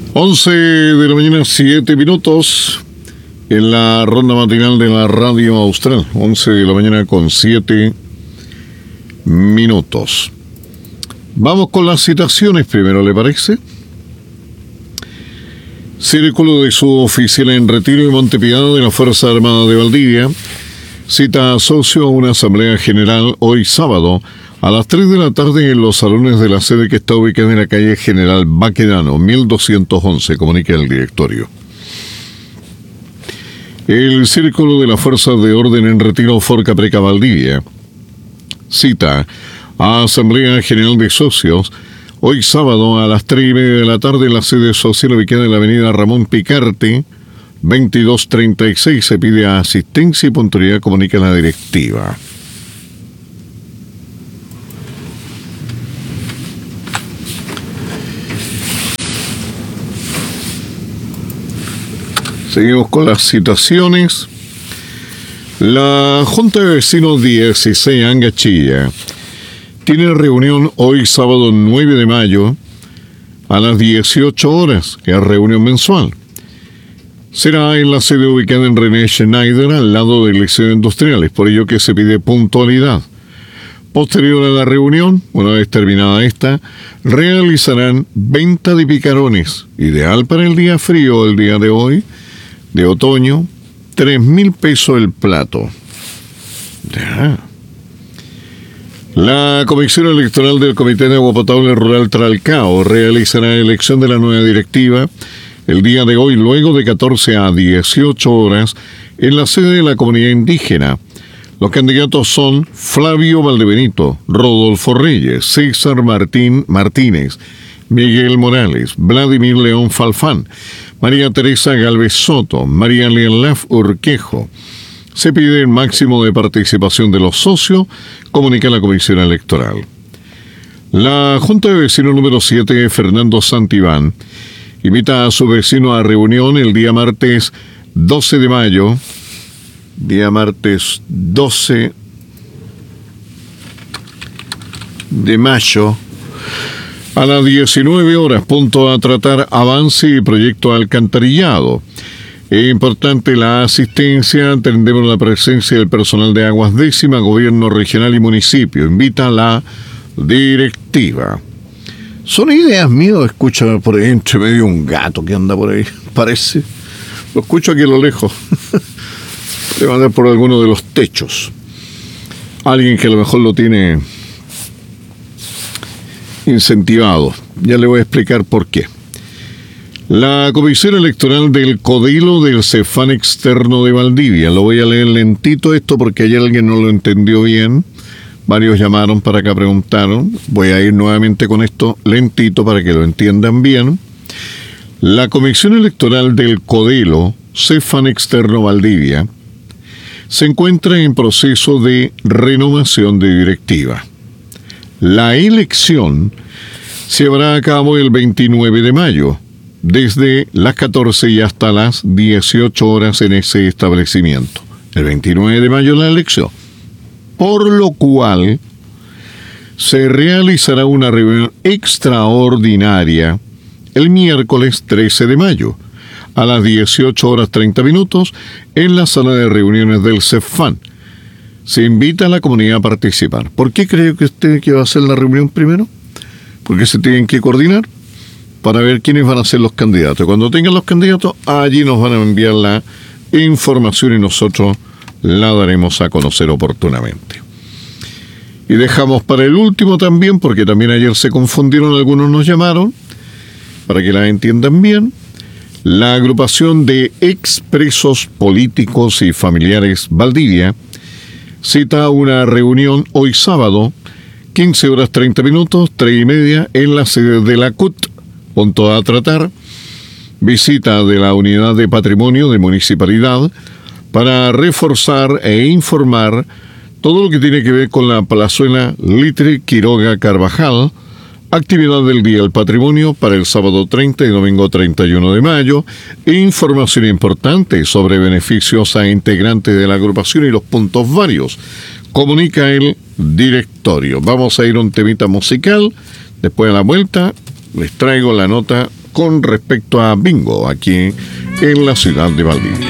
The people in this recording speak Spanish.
11 de la mañana, 7 minutos, en la ronda matinal de la Radio Austral. 11 de la mañana con 7 minutos. Vamos con las citaciones primero, ¿le parece? Círculo de Suboficiales en Retiro y Montepiedad de la Fuerza Armada de Valdivia cita a socio a una asamblea general hoy sábado a las 3 de la tarde en los salones de la sede que está ubicada en la calle General Baquedano, 1211, comunica el directorio. El Círculo de las Fuerzas de Orden en Retiro Forcapreca Valdivia cita a Asamblea General de Socios hoy sábado a las 3:30 de la tarde en la sede social ubicada en la avenida Ramón Picarte, 2236. Se pide asistencia y puntualidad, comunica la directiva. Seguimos con las citaciones. La Junta de Vecinos 16 Angachilla tiene reunión hoy sábado 9 de mayo a las 18 horas, que es reunión mensual. Será en la sede ubicada en René Schneider, al lado del Liceo Industrial, es por ello que se pide puntualidad. Posterior a la reunión, una vez terminada esta, realizarán venta de picarones, ideal para el día frío, el día de hoy, de otoño, 3.000 pesos el plato. Ya. La Comisión Electoral del Comité de Agua Potable Rural Tralcao realizará elección de la nueva directiva el día de hoy, luego de 14 a 18 horas, en la sede de la comunidad indígena. Los candidatos son Flavio Valdebenito, Rodolfo Reyes, César Martínez, Miguel Morales, Vladimir León Falfán, María Teresa Galvez Soto, María Lealaf Urquejo. Se pide el máximo de participación de los socios, comunica la Comisión Electoral. La Junta de Vecinos número 7, Fernando Santibán, invita a su vecino a reunión el día martes 12 de mayo, día martes 12 de mayo, a las 19 horas, punto a tratar avance y proyecto alcantarillado. Es importante la asistencia, tendremos la presencia del personal de Aguas Décima, Gobierno Regional y Municipio. Invita a la directiva. Son ideas mías, escucho por ahí entre medio un gato que anda por ahí, parece. Lo escucho aquí a lo lejos. Debe andar por alguno de los techos. Alguien que a lo mejor lo tiene incentivado. Ya le voy a explicar por qué. La Comisión Electoral del Codilo del Cefán Externo de Valdivia. Lo voy a leer lentito esto porque ayer alguien no lo entendió bien. Varios llamaron para acá, preguntaron. Voy a ir nuevamente con esto lentito para que lo entiendan bien. La Comisión Electoral del Codilo Cefán Externo Valdivia se encuentra en proceso de renovación de directiva. La elección se llevará a cabo el 29 de mayo, desde las 14 y hasta las 18 horas en ese establecimiento. El 29 de mayo la elección. Por lo cual se realizará una reunión extraordinaria el miércoles 13 de mayo a las 18 horas 30 minutos en la sala de reuniones del Cefán. Se invita a la comunidad a participar. ¿Por qué cree que usted que va a hacer la reunión primero? Porque se tienen que coordinar para ver quiénes van a ser los candidatos. Cuando tengan los candidatos, allí nos van a enviar la información y nosotros la daremos a conocer oportunamente. Y dejamos para el último también, porque también ayer se confundieron, algunos nos llamaron, para que la entiendan bien, la agrupación de expresos políticos y familiares Valdivia cita una reunión hoy sábado, 15 horas 30 minutos, 3:30, en la sede de la CUT, punto a tratar, visita de la Unidad de Patrimonio de Municipalidad, para reforzar e informar todo lo que tiene que ver con la plazuela Litre Quiroga Carvajal, actividad del Día del Patrimonio para el sábado 30 y domingo 31 de mayo, información importante sobre beneficios a integrantes de la agrupación y los puntos varios, comunica el directorio. Vamos a ir a un temita musical, después de la vuelta les traigo la nota con respecto a bingo aquí en la ciudad de Valdivia.